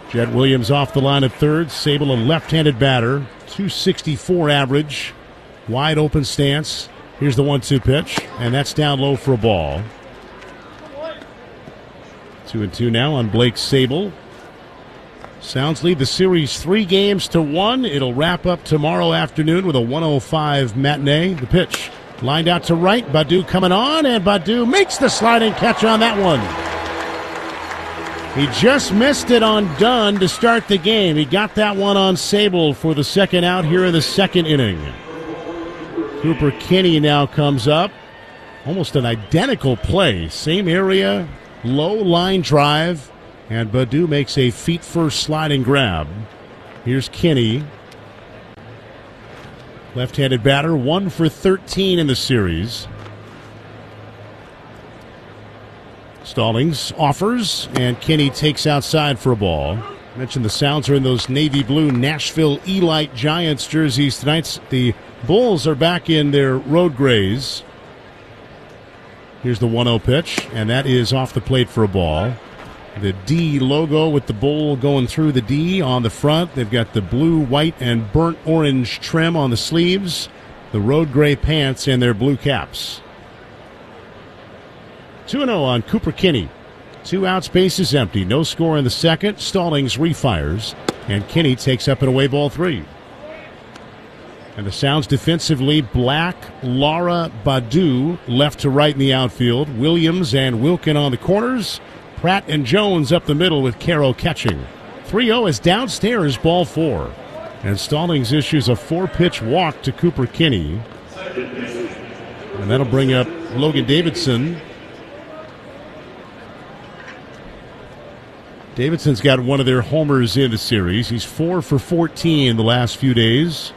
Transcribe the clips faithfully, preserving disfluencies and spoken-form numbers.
Jet Williams off the line at third. Sable, a left-handed batter. two sixty-four average. Wide open stance. Here's the one two pitch, and that's down low for a ball. Two and two now on Blake Sable. Sounds lead the series three games to one. It'll wrap up tomorrow afternoon with a one oh five matinee. The pitch lined out to right. Baddoo coming on, and Baddoo makes the sliding catch on that one. He just missed it on Dunn to start the game. He got that one on Sable for the second out here in the second inning. Cooper Kinney now comes up. Almost an identical play. Same area, low line drive, and Baddoo makes a feet-first sliding grab. Here's Kinney. Left-handed batter, one for thirteen in the series. Stallings offers, and Kinney takes outside for a ball. I mentioned the Sounds are in those navy blue Nashville Elite Giants jerseys tonight. The Bulls are back in their road grays. Here's the one oh pitch, and that is off the plate for a ball. The D logo with the bull going through the D on the front. They've got the blue, white, and burnt orange trim on the sleeves, the road gray pants, and their blue caps. two and oh on Cooper Kinney. Two outs, bases empty. No score in the second. Stallings refires, and Kinney takes up an away ball three. And the Sounds defensively, Black, Lara, Baddoo, left to right in the outfield. Williams and Wilkin on the corners. Pratt and Jones up the middle with Caro catching. three oh is downstairs, ball four. And Stallings issues a four-pitch walk to Cooper Kinney. And that'll bring up Logan Davidson. Davidson's got one of their homers in the series. He's four for fourteen the last few days.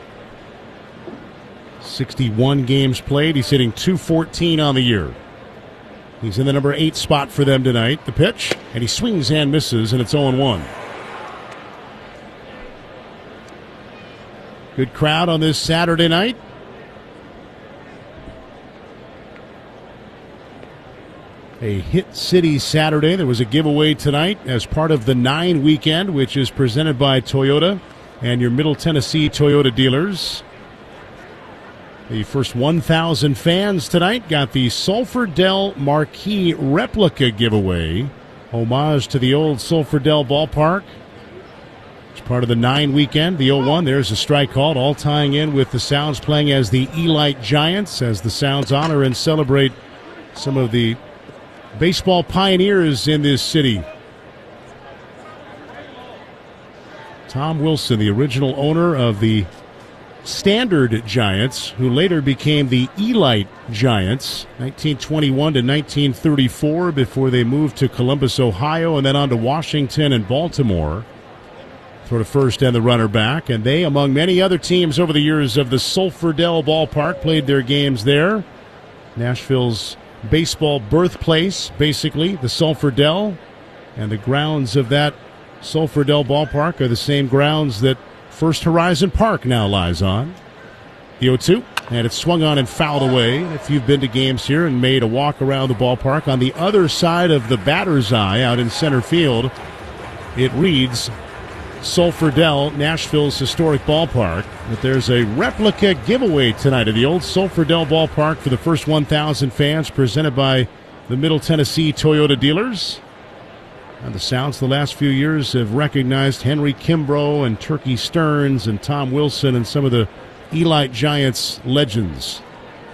sixty-one games played. He's hitting two fourteen on the year. He's in the number eight spot for them tonight. The pitch, and he swings and misses, and it's oh one. Good crowd on this Saturday night. A Hit City Saturday. There was a giveaway tonight as part of the Nine Weekend, which is presented by Toyota and your Middle Tennessee Toyota dealers. The first one thousand fans tonight got the Sulphur Dell Marquee Replica giveaway. Homage to the old Sulphur Dell ballpark. It's part of the Nine Weekend. The oh one, there's a strike called, all tying in with the Sounds playing as the Elite Giants as the Sounds honor and celebrate some of the baseball pioneers in this city. Tom Wilson, the original owner of the Standard Giants, who later became the Elite Giants, nineteen twenty-one to nineteen thirty-four, before they moved to Columbus, Ohio, and then on to Washington and Baltimore for the first and the runner back. And they, among many other teams over the years of the Sulphur Dell ballpark, played their games there. Nashville's baseball birthplace, basically, the Sulphur Dell. And the grounds of that Sulphur Dell ballpark are the same grounds that First Horizon Park now lies on. The oh two, and it's swung on and fouled away. If you've been to games here and made a walk around the ballpark, on the other side of the batter's eye out in center field, it reads Sulphur Dell, Nashville's historic ballpark. But there's a replica giveaway tonight at the old Sulphur Dell ballpark for the first one thousand fans, presented by the Middle Tennessee Toyota dealers. And the Sounds the last few years have recognized Henry Kimbrough and Turkey Stearns and Tom Wilson and some of the Elite Giants legends.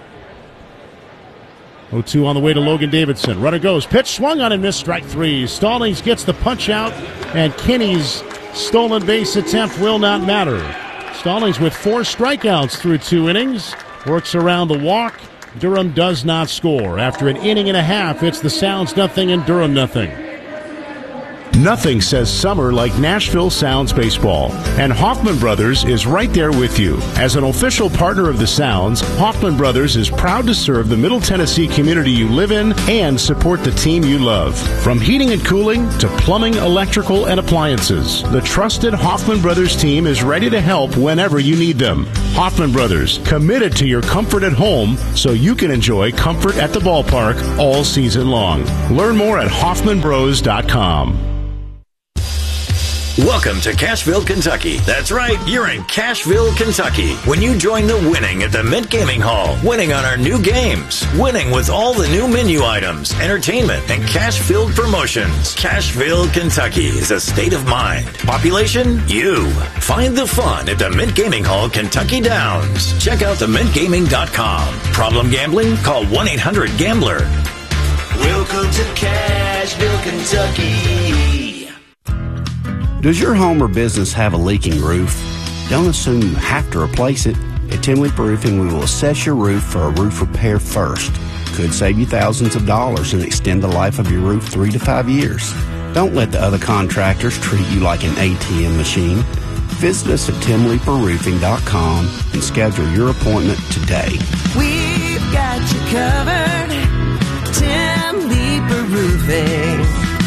oh two on the way to Logan Davidson. Runner goes. Pitch swung on and missed. Strike three. Stallings gets the punch out, and Kinney's stolen base attempt will not matter. Stallings with four strikeouts through two innings. Works around the walk. Durham does not score. After an inning and a half, it's the Sounds nothing and Durham nothing. Nothing says summer like Nashville Sounds baseball, and Hoffman Brothers is right there with you. As an official partner of the Sounds, Hoffman Brothers is proud to serve the Middle Tennessee community you live in and support the team you love. From heating and cooling to plumbing, electrical, and appliances, the trusted Hoffman Brothers team is ready to help whenever you need them. Hoffman Brothers, committed to your comfort at home so you can enjoy comfort at the ballpark all season long. Learn more at Hoffman Bros dot com. Welcome to Cashville, Kentucky. That's right, you're in Cashville, Kentucky. When you join the winning at the Mint Gaming Hall, winning on our new games, winning with all the new menu items, entertainment, and cash-filled promotions. Cashville, Kentucky is a state of mind. Population? You. Find the fun at the Mint Gaming Hall, Kentucky Downs. Check out the mint gaming dot com. Problem gambling? Call one eight hundred gambler. Welcome to Cashville, Kentucky. Does your home or business have a leaking roof? Don't assume you have to replace it. At Tim Leap Roofing, we will assess your roof for a roof repair first. Could save you thousands of dollars and extend the life of your roof three to five years. Don't let the other contractors treat you like an A T M machine. Visit us at tim leaper roofing dot com and schedule your appointment today. We've got you covered. Tim Leaper Roofing.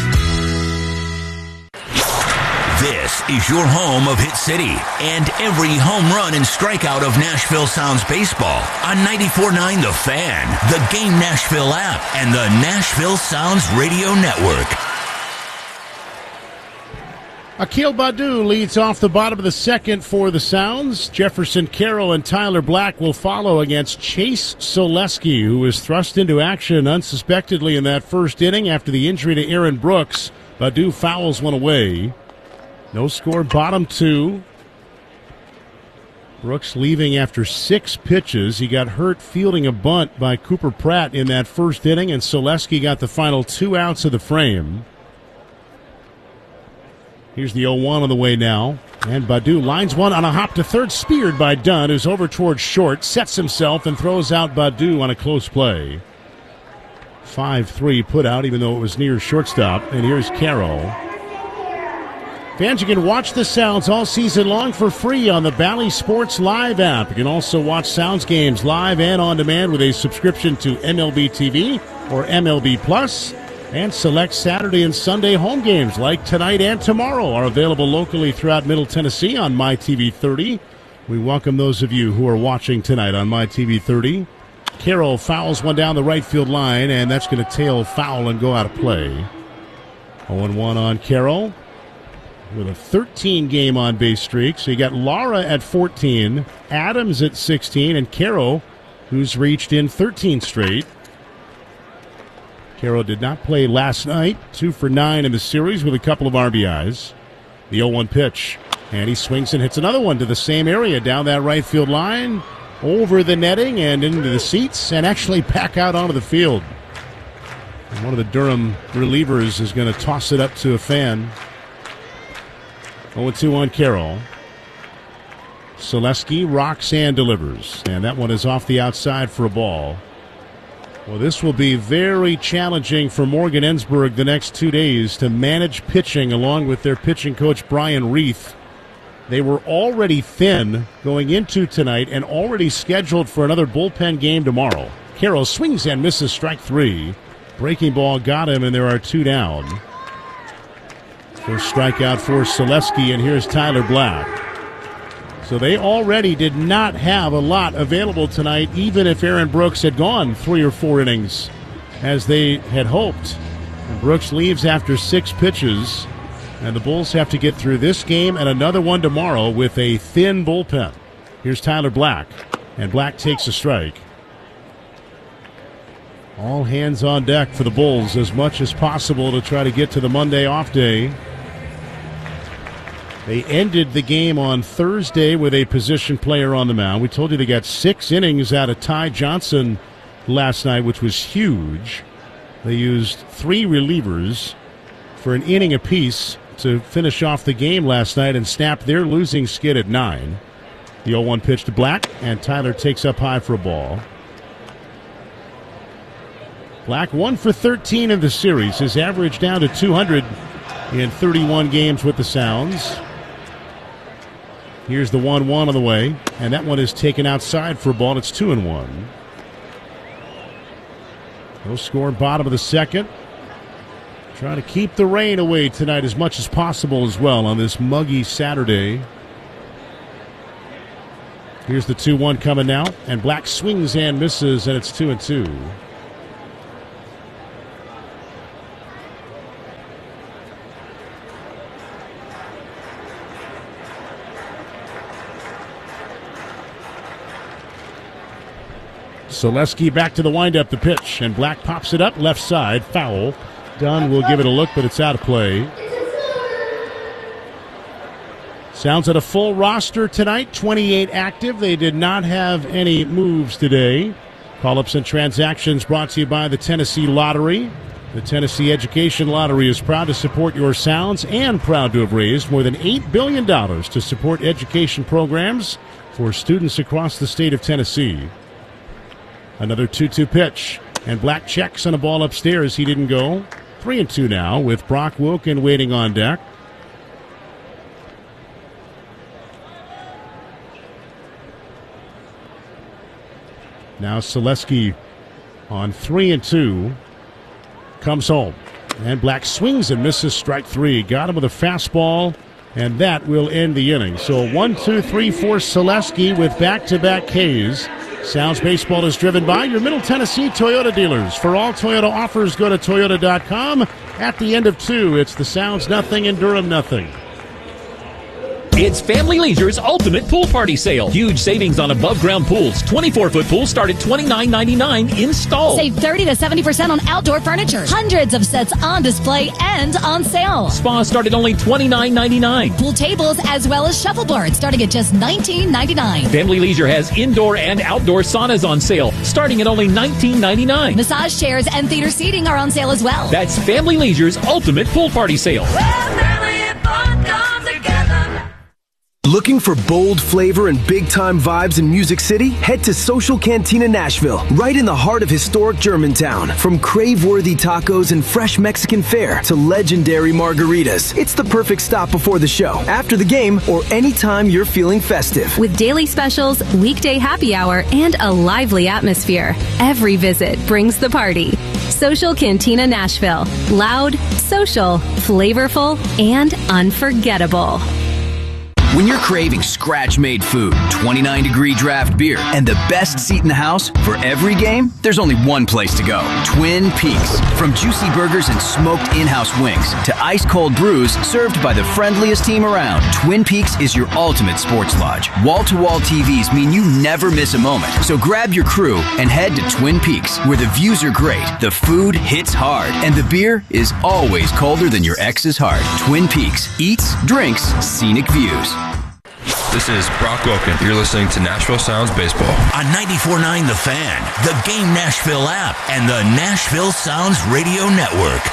This is your home of Hit City and every home run and strikeout of Nashville Sounds baseball on ninety-four point nine The Fan, the Game Nashville app, and the Nashville Sounds Radio Network. Akil Baddoo leads off the bottom of the second for the Sounds. Jefferson Carroll and Tyler Black will follow against Chase Soleski, who was thrust into action unsuspectedly in that first inning after the injury to Aaron Brooks. Baddoo fouls one away. No score, bottom two. Brooks leaving after six pitches. He got hurt fielding a bunt by Cooper Pratt in that first inning, and Soleski got the final two outs of the frame. Here's the oh one on the way now. And Baddoo lines one on a hop to third, speared by Dunn, who's over towards short, sets himself and throws out Baddoo on a close play. five three put out, even though it was near shortstop. And here's Carroll. Fans, you can watch the Sounds all season long for free on the Bally Sports Live app. You can also watch Sounds games live and on demand with a subscription to M L B T V or M L B Plus. And select Saturday and Sunday home games like tonight and tomorrow are available locally throughout Middle Tennessee on My T V thirty. We welcome those of you who are watching tonight on My T V thirty. Carroll fouls one down the right field line, and that's going to tail foul and go out of play. oh one on Carroll with a thirteen-game on-base streak. So you got Lara at fourteen, Adams at sixteen, and Carroll, who's reached in thirteen straight. Carroll did not play last night, two for nine in the series with a couple of R B Is. The oh one pitch, and he swings and hits another one to the same area down that right field line, over the netting and into the seats, and actually back out onto the field. And one of the Durham relievers is going to toss it up to a fan. oh two on Carroll. Soleski rocks and delivers, and that one is off the outside for a ball. Well, this will be very challenging for Morgan Ensberg the next two days to manage pitching along with their pitching coach Brian Reith. They were already thin going into tonight and already scheduled for another bullpen game tomorrow. Carroll swings and misses strike three. Breaking ball got him, and there are two down. First strikeout for Soleski, and here's Tyler Black. So they already did not have a lot available tonight, even if Aaron Brooks had gone three or four innings, as they had hoped. And Brooks leaves after six pitches, and the Bulls have to get through this game and another one tomorrow with a thin bullpen. Here's Tyler Black, and Black takes a strike. All hands on deck for the Bulls as much as possible to try to get to the Monday off day. They ended the game on Thursday with a position player on the mound. We told you they got six innings out of Ty Johnson last night, which was huge. They used three relievers for an inning apiece to finish off the game last night and snap their losing skid at nine. The oh one pitch to Black, and Tyler takes up high for a ball. Black one for thirteen in the series. His average down to two hundred in thirty-one games with the Sounds. Here's the one one on the way, and that one is taken outside for a ball. It's two and one. No score, bottom of the second. Trying to keep the rain away tonight as much as possible as well on this muggy Saturday. Here's the two one coming now, and Black swings and misses, and it's two and two. Selesky back to the windup, the pitch, and Black pops it up, left side, foul. Dunn will give it a look, but it's out of play. Sounds at a full roster tonight, twenty-eight active. They did not have any moves today. Call-ups and transactions brought to you by the Tennessee Lottery. The Tennessee Education Lottery is proud to support your sounds and proud to have raised more than eight billion dollars to support education programs for students across the state of Tennessee. Another two two pitch, and Black checks on a ball upstairs. He didn't go. three and two now with Brock Wilken waiting on deck. Now Selesky on three and two comes home, and Black swings and misses strike three. Got him with a fastball, and that will end the inning. So one, two, three, four Selesky with back-to-back Ks. Sounds Baseball is driven by your Middle Tennessee Toyota dealers. For all Toyota offers, go to Toyota dot com. At the end of two, it's the Sounds nothing and Durham nothing. It's Family Leisure's Ultimate Pool Party Sale. Huge savings on above-ground pools. twenty-four foot pools start at twenty-nine ninety-nine installed. Save thirty to seventy percent on outdoor furniture. Hundreds of sets on display and on sale. Spas start at only twenty-nine ninety-nine. Pool tables as well as shuffleboards starting at just nineteen ninety-nine. Family Leisure has indoor and outdoor saunas on sale starting at only nineteen ninety-nine. Massage chairs and theater seating are on sale as well. That's Family Leisure's Ultimate Pool Party Sale. Looking for bold flavor and big-time vibes in Music City? Head to Social Cantina Nashville, right in the heart of historic Germantown. From crave-worthy tacos and fresh Mexican fare to legendary margaritas, it's the perfect stop before the show, after the game, or anytime you're feeling festive. With daily specials, weekday happy hour, and a lively atmosphere, every visit brings the party. Social Cantina Nashville. Loud, social, flavorful, and unforgettable. When you're craving scratch-made food, twenty-nine degree draft beer, and the best seat in the house for every game, there's only one place to go. Twin Peaks. From juicy burgers and smoked in-house wings to ice-cold brews served by the friendliest team around, Twin Peaks is your ultimate sports lodge. Wall-to-wall T Vs mean you never miss a moment. So grab your crew and head to Twin Peaks, where the views are great, the food hits hard, and the beer is always colder than your ex's heart. Twin Peaks. Eats, drinks, scenic views. This is Brock Wilken. You're listening to Nashville Sounds Baseball. On ninety-four point nine The Fan, the Game Nashville app, and the Nashville Sounds Radio Network.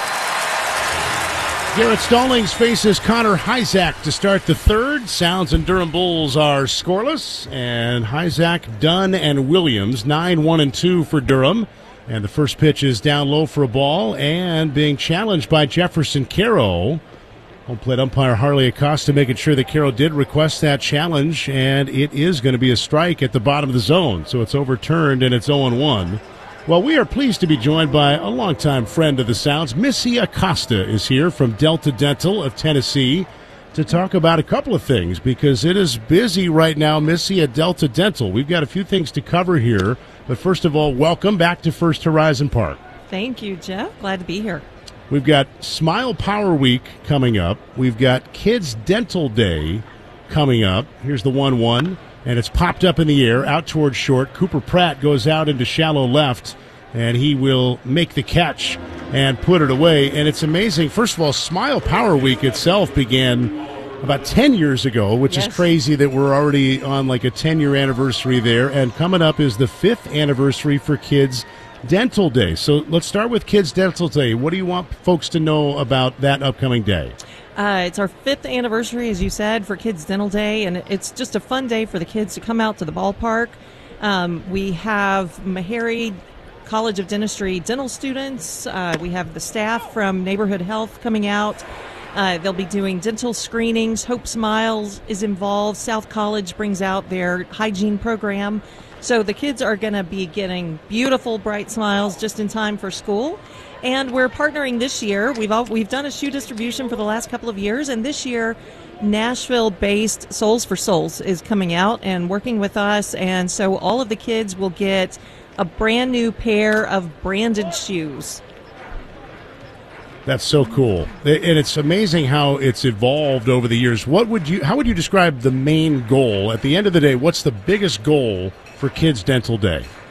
Garrett Stallings faces Connor Hyzak to start the third. Sounds and Durham Bulls are scoreless, and Hyzak, Dunn, and Williams, nine, one, and two for Durham. And the first pitch is down low for a ball and being challenged by Jefferson Caro. Home plate umpire Harley Acosta making sure that Carroll did request that challenge, and it is going to be a strike at the bottom of the zone. So it's overturned, and it's oh and one. Well, we are pleased to be joined by a longtime friend of the Sounds. Missy Acosta is here from Delta Dental of Tennessee to talk about a couple of things, because it is busy right now, Missy, at Delta Dental. We've got a few things to cover here, but first of all, welcome back to First Horizon Park. Thank you, Jeff. Glad to be here. We've got Smile Power Week coming up. We've got Kids Dental Day coming up. Here's the one one, and it's popped up in the air, out towards short. Cooper Pratt goes out into shallow left, and he will make the catch and put it away. And it's amazing. First of all, Smile Power Week itself began about ten years ago, which yes. is crazy that we're already on like a ten-year anniversary there. And coming up is the fifth anniversary for Kids Dental Day. So let's start with Kids Dental Day. What do you want folks to know about that upcoming day? Uh, it's our fifth anniversary, as you said, for Kids Dental Day, and it's just a fun day for the kids to come out to the ballpark. Um, we have Meharry College of Dentistry dental students. Uh, we have the staff from Neighborhood Health coming out. Uh, they'll be doing dental screenings. Hope Smiles is involved. South College brings out their hygiene program. So the kids are going to be getting beautiful, bright smiles just in time for school. And we're partnering this year. We've all, we've done a shoe distribution for the last couple of years, and this year Nashville-based Souls for Souls is coming out and working with us. And so all of the kids will get a brand new pair of branded shoes. That's so cool. And it's amazing how it's evolved over the years. What would you, how would you describe the main goal? At the end of the day, what's the biggest goal for Kids Dental Day?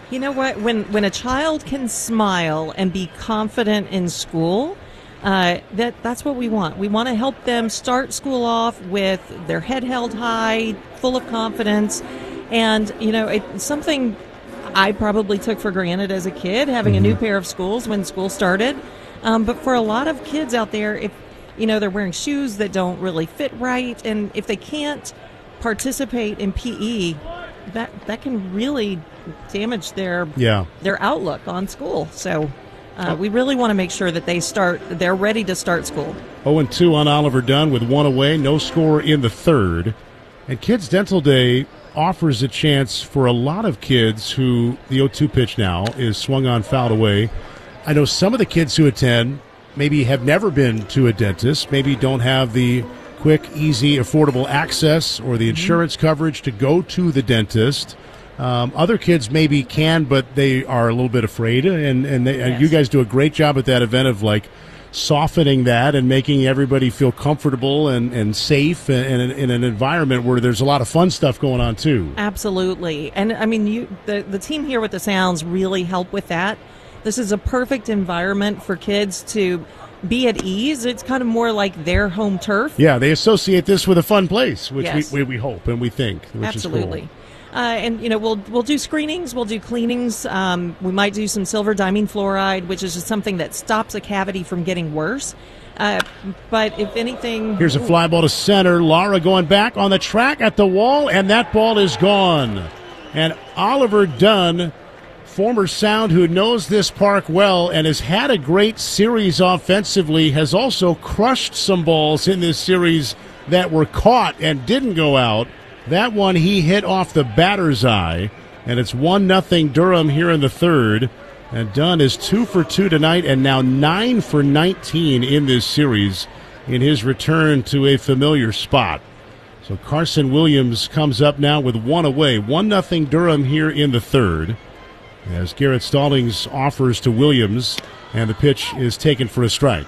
You know what? When when a child can smile and be confident in school, uh, that that's what we want. We want to help them start school off with their head held high, full of confidence, and you know, it's something I probably took for granted as a kid, having mm-hmm. a new pair of schools when school started. Um, but for a lot of kids out there, if you know they're wearing shoes that don't really fit right, and if they can't participate in P E, that that can really damage their yeah. their outlook on school. So uh, we really want to make sure that they start they're ready to start school. oh and two on Oliver Dunn with one away, no score in the third. And Kids Dental Day offers a chance for a lot of kids who the oh two pitch now is swung on, fouled away. I know some of the kids who attend maybe have never been to a dentist, maybe don't have the quick, easy, affordable access or the insurance mm-hmm. coverage to go to the dentist. Um, other kids maybe can, but they are a little bit afraid, and and, they, yes. and you guys do a great job at that event of like softening that and making everybody feel comfortable and, and safe and, and in an environment where there's a lot of fun stuff going on too. Absolutely, and I mean, you the the team here with the Sounds really help with that. This is a perfect environment for kids to be at ease. It's kind of more like their home turf. Yeah, they associate this with a fun place, which yes. we, we we hope and we think, which Absolutely. is cool. Uh, and you know we'll we'll do screenings, we'll do cleanings. Um, we might do some silver diamine fluoride, which is just something that stops a cavity from getting worse. Uh, but if anything, here's a fly ball to center. Lara going back on the track at the wall, and that ball is gone. And Oliver Dunn, former Sound who knows this park well and has had a great series offensively, has also crushed some balls in this series that were caught and didn't go out. That one he hit off the batter's eye, and it's one nothing Durham here in the third. And Dunn is two for two tonight and now nine for nineteen in this series in his return to a familiar spot. So Carson Williams comes up now with one away. one nothing Durham here in the third, as Garrett Stallings offers to Williams, and the pitch is taken for a strike.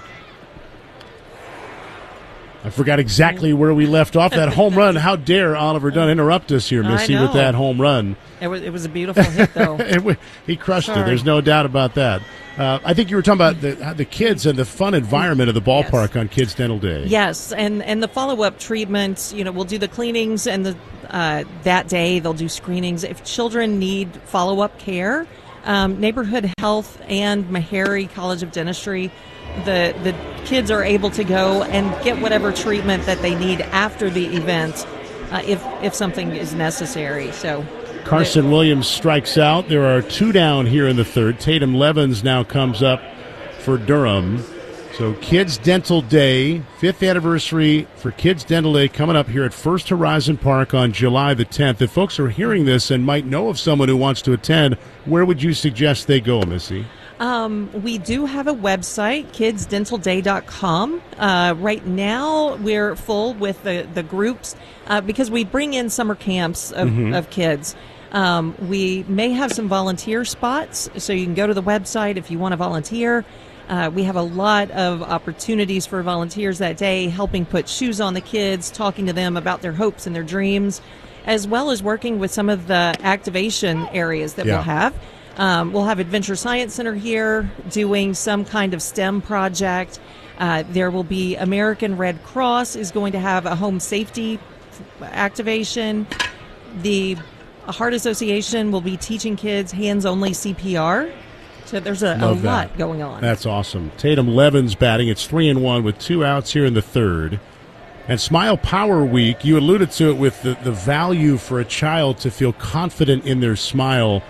I forgot exactly where we left off. That home run. How dare Oliver Dunn interrupt us here, Missy, with that home run. It was, it was a beautiful hit, though. it, he crushed Sorry. it. There's no doubt about that. Uh, I think you were talking about the, the kids and the fun environment of the ballpark yes. on Kids Dental Day. Yes, and, and the follow-up treatments, you know, we'll do the cleanings, and the uh, that day they'll do screenings. If children need follow-up care, um, Neighborhood Health and Meharry College of Dentistry, the the kids are able to go and get whatever treatment that they need after the event, uh, if if something is necessary. So Carson Williams strikes out. There are two down here in the third. Tatum Levens now comes up for Durham. So Kids Dental Day, fifth anniversary for Kids Dental Day coming up here at First Horizon Park on July the tenth. If folks are hearing this and might know of someone who wants to attend, where would you suggest they go, Missy? Um, we do have a website, kids dental day dot com. Uh, right now, we're full with the, the groups uh, because we bring in summer camps of, mm-hmm. of kids. Um, we may have some volunteer spots, so you can go to the website if you want to volunteer. Uh, we have a lot of opportunities for volunteers that day, helping put shoes on the kids, talking to them about their hopes and their dreams, as well as working with some of the activation areas that yeah. we'll have. Um, we'll have Adventure Science Center here doing some kind of STEM project. Uh, there will be American Red Cross is going to have a home safety activation. The Heart Association will be teaching kids hands-only C P R. So there's a, a lot going on. That's awesome. Tatum Levens batting. It's three and one with two outs here in the third. And Smile Power Week, you alluded to it with the, the value for a child to feel confident in their smile.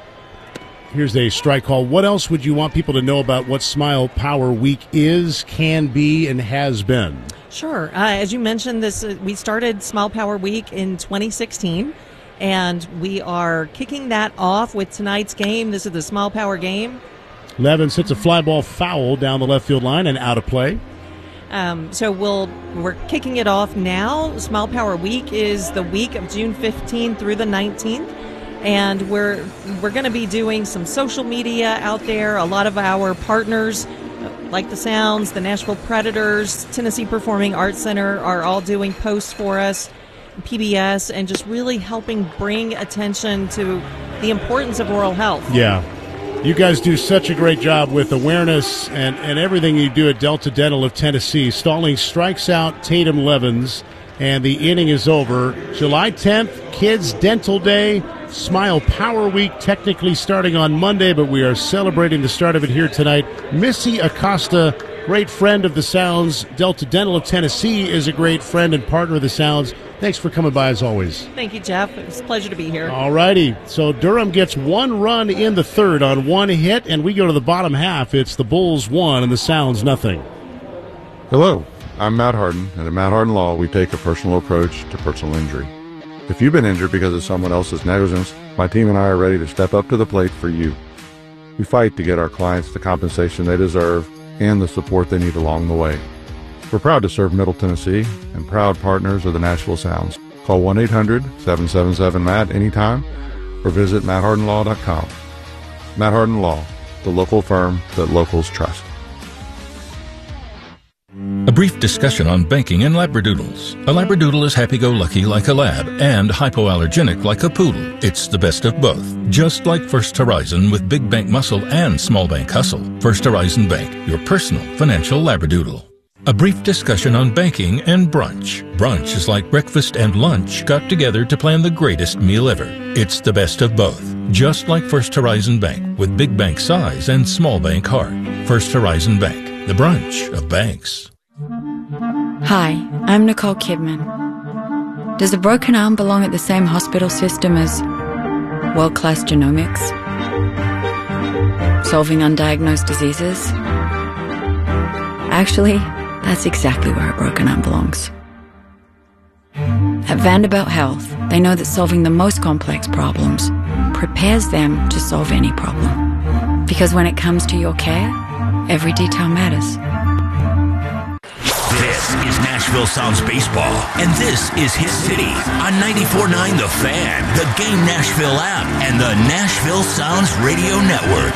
Here's a strike call. What else would you want people to know about what Smile Power Week is, can be, and has been? Sure. Uh, as you mentioned, this uh, we started Smile Power Week in twenty sixteen, and we are kicking that off with tonight's game. This is the Smile Power game. Levens hits a fly ball foul down the left field line and out of play. Um, so we'll we're kicking it off now. Smile Power Week is the week of June fifteenth through the nineteenth. And we're we're going to be doing some social media out there. A lot of our partners, like the Sounds, the Nashville Predators, Tennessee Performing Arts Center, are all doing posts for us. P B S, and just really helping bring attention to the importance of oral health. Yeah. You guys do such a great job with awareness and, and everything you do at Delta Dental of Tennessee. Stallings strikes out Tatum Levens, and the inning is over. July tenth, Kids Dental Day, Smile Power Week, technically starting on Monday, but we are celebrating the start of it here tonight. Missy Acosta, great friend of the Sounds. Delta Dental of Tennessee is a great friend and partner of the Sounds. Thanks for coming by as always. Thank you, Jeff. It was a pleasure to be here. All righty. So Durham gets one run in the third on one hit, and we go to the bottom half. It's the Bulls one and the Sounds nothing. Hello, I'm Matt Harden, and at Matt Harden Law, we take a personal approach to personal injury. If you've been injured because of someone else's negligence, my team and I are ready to step up to the plate for you. We fight to get our clients the compensation they deserve and the support they need along the way. We're proud to serve Middle Tennessee and proud partners of the Nashville Sounds. Call one eight hundred, seven seven seven, M A T anytime or visit matt harden law dot com. Matt Harden Law, the local firm that locals trust. A brief discussion on banking and labradoodles. A labradoodle is happy-go-lucky like a lab and hypoallergenic like a poodle. It's the best of both. Just like First Horizon with big bank muscle and small bank hustle. First Horizon Bank, your personal financial labradoodle. A brief discussion on banking and brunch. Brunch is like breakfast and lunch got together to plan the greatest meal ever. It's the best of both. Just like First Horizon Bank with big bank size and small bank heart. First Horizon Bank, the brunch of banks. Hi, I'm Nicole Kidman. Does a broken arm belong at the same hospital system as world-class genomics? Solving undiagnosed diseases? Actually, that's exactly where a broken arm belongs. At Vanderbilt Health, they know that solving the most complex problems prepares them to solve any problem. Because when it comes to your care, every detail matters. This is Nashville Sounds Baseball, and this is Hit City on ninety-four point nine The Fan, the Game Nashville app, and the Nashville Sounds Radio Network.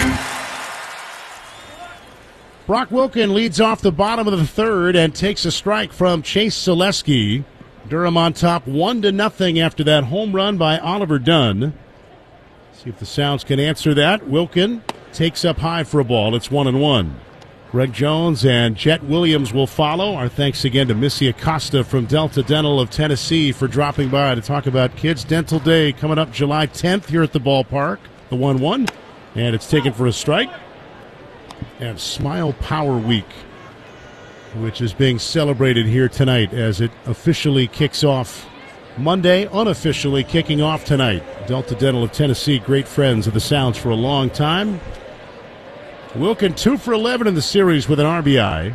Brock Wilken leads off the bottom of the third and takes a strike from Chase Selesky. Durham on top one to nothing after that home run by Oliver Dunn. See if the Sounds can answer that. Wilken takes up high for a ball. It's one and one. Greg Jones and Jet Williams will follow. Our thanks again to Missy Acosta from Delta Dental of Tennessee for dropping by to talk about Kids Dental Day coming up July tenth here at the ballpark. The one one. And it's taken for a strike. And Smile Power Week, which is being celebrated here tonight as it officially kicks off Monday, unofficially kicking off tonight. Delta Dental of Tennessee, great friends of the Sounds for a long time. Wilken two for eleven in the series with an R B I.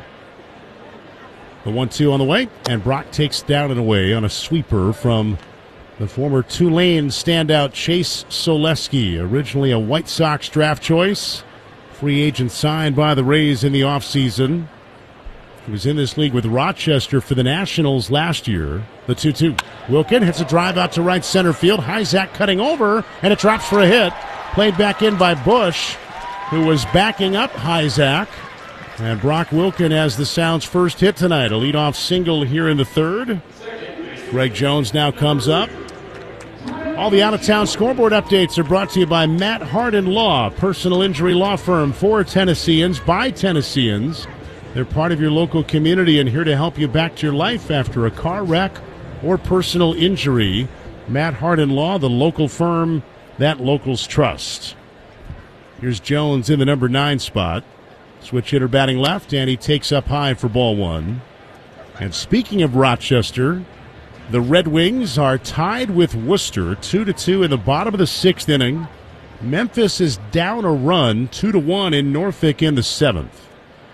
The one two on the way, and Brock takes down and away on a sweeper from the former Tulane standout Chase Selesky, originally a White Sox draft choice. Free agent signed by the Rays in the offseason. He was in this league with Rochester for the Nationals last year. The two two. Wilken hits a drive out to right center field. Hyzak cutting over, and it drops for a hit. Played back in by Bush, who was backing up Hyzak. And Brock Wilken has the Sounds' first hit tonight. A leadoff single here in the third. Greg Jones now comes up. All the out-of-town scoreboard updates are brought to you by Matt Harden Law, personal injury law firm for Tennesseans, by Tennesseans. They're part of your local community and here to help you back to your life after a car wreck or personal injury. Matt Harden Law, the local firm that locals trust. Here's Jones in the number nine spot. Switch hitter batting left, and he takes up high for ball one. And speaking of Rochester, the Red Wings are tied with Worcester, two to two in the bottom of the sixth inning. Memphis is down a run, two to one in Norfolk in the seventh.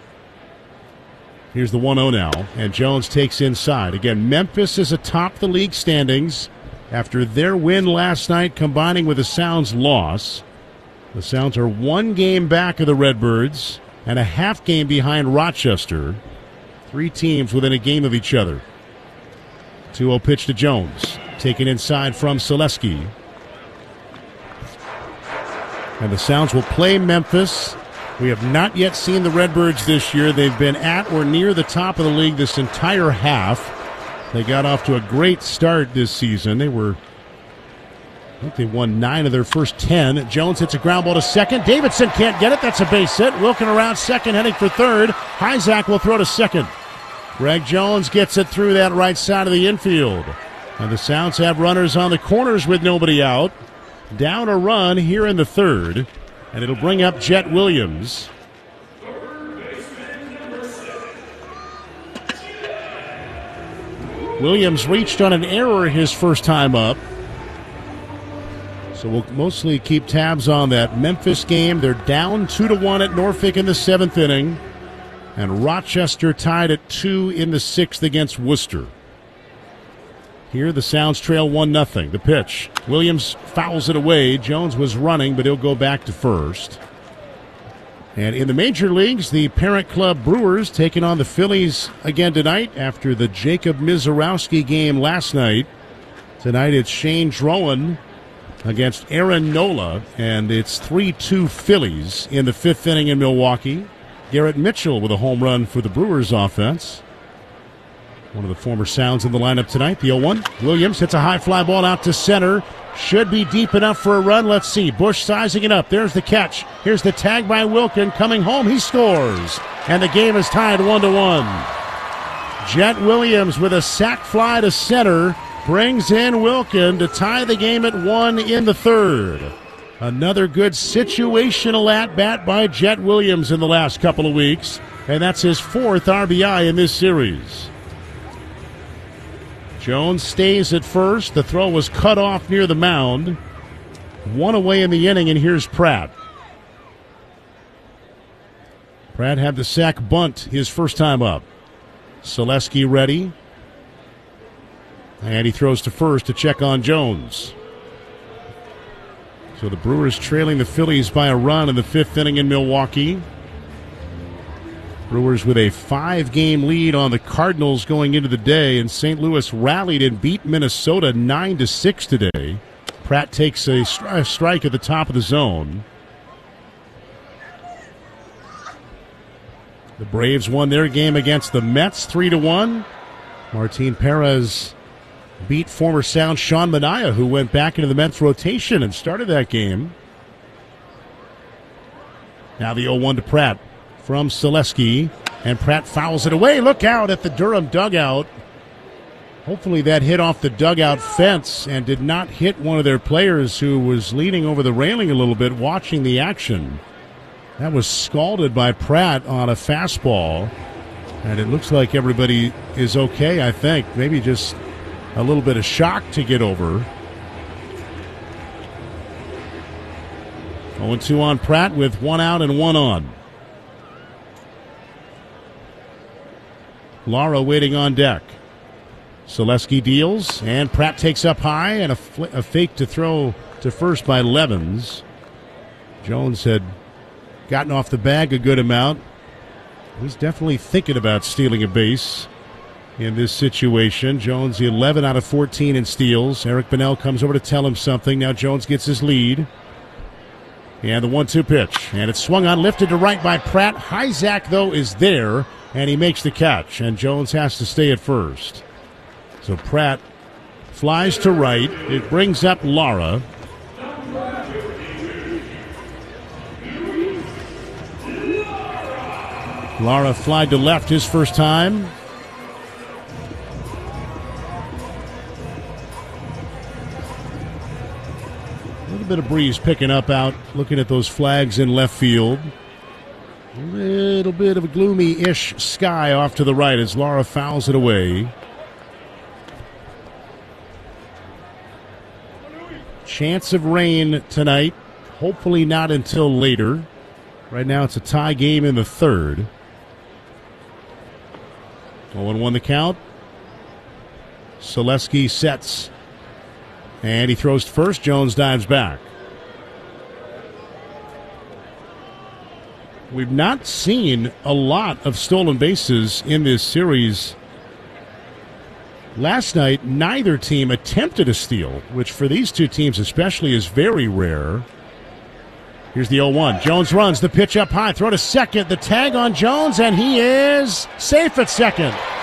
Here's the one oh now, and Jones takes inside. Again, Memphis is atop the league standings after their win last night, combining with the Sounds' loss. The Sounds are one game back of the Redbirds and a half game behind Rochester. Three teams within a game of each other. two oh pitch to Jones. Taken inside from Selesky. And the Sounds will play Memphis. We have not yet seen the Redbirds this year. They've been at or near the top of the league this entire half. They got off to a great start this season. They were, I think they won nine of their first ten. Jones hits a ground ball to second. Davidson can't get it. That's a base hit. Wilkin around second, heading for third. Hyzak will throw to second. Greg Jones gets it through that right side of the infield. And the Sounds have runners on the corners with nobody out. Down a run here in the third. And it'll bring up Jet Williams. Williams reached on an error his first time up. So we'll mostly keep tabs on that Memphis game. They're down two to one at Norfolk in the seventh inning. And Rochester tied at two in the sixth against Worcester. Here the Sounds trail one nothing. The pitch. Williams fouls it away. Jones was running, but he'll go back to first. And in the major leagues, the parent club Brewers taking on the Phillies again tonight after the Jacob Mizorowski game last night. Tonight it's Shane Drowan against Aaron Nola, and it's three two Phillies in the fifth inning in Milwaukee. Garrett Mitchell with a home run for the Brewers offense. One of the former Sounds in the lineup tonight. The oh one. Williams hits a high fly ball out to center. Should be deep enough for a run. Let's see. Bush sizing it up. There's the catch. Here's the tag by Wilkin. Coming home. He scores. And the game is tied one to one. Jet Williams with a sac fly to center brings in Wilkin to tie the game at one in the third. Another good situational at-bat by Jet Williams in the last couple of weeks. And that's his fourth R B I in this series. Jones stays at first. The throw was cut off near the mound. One away in the inning, and here's Pratt. Pratt had the sac bunt his first time up. Selesky ready. And he throws to first to check on Jones. So the Brewers trailing the Phillies by a run in the fifth inning in Milwaukee. Brewers with a five-game lead on the Cardinals going into the day, and Saint Louis rallied and beat Minnesota nine to six today. Pratt takes a stri- strike at the top of the zone. The Braves won their game against the Mets three to one. Martin Perez beat former Sound Sean Manaea, who went back into the Mets rotation and started that game. Now the oh one to Pratt from Selesky, and Pratt fouls it away. Look out at the Durham dugout. Hopefully that hit off the dugout fence and did not hit one of their players who was leaning over the railing a little bit watching the action. That was scalded by Pratt on a fastball, and it looks like everybody is okay, I think. Maybe just a little bit of shock to get over. oh two on Pratt with one out and one on. Lara waiting on deck. Selesky deals, and Pratt takes up high, and a, fl- a fake to throw to first by Levens. Jones had gotten off the bag a good amount. He's definitely thinking about stealing a base in this situation. Jones eleven out of fourteen in steals. Eric Bonnell comes over to tell him something. Now Jones gets his lead. And the one two pitch. And it's swung on, lifted to right by Pratt. Hyzak, though, is there, and he makes the catch. And Jones has to stay at first. So Pratt flies to right. It brings up Lara. Lara flied to left his first time. A little bit of breeze picking up out, looking at those flags in left field. A little bit of a gloomy-ish sky off to the right as Lara fouls it away. Chance of rain tonight. Hopefully not until later. Right now it's a tie game in the third. oh one the count. Selesky sets. And he throws to first. Jones dives back. We've not seen a lot of stolen bases in this series. Last night, neither team attempted a steal, which for these two teams especially is very rare. Here's the oh one. Jones runs the pitch up high. Throw to second. The tag on Jones, and he is safe at second.